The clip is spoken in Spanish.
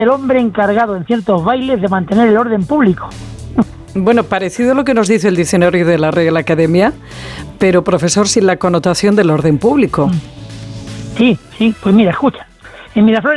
el hombre encargado en ciertos bailes de mantener el orden público. Bueno, parecido a lo que nos dice el diccionario de la Real Academia, pero profesor, sin la connotación del orden público. Sí, pues mira, escucha. En Miraflores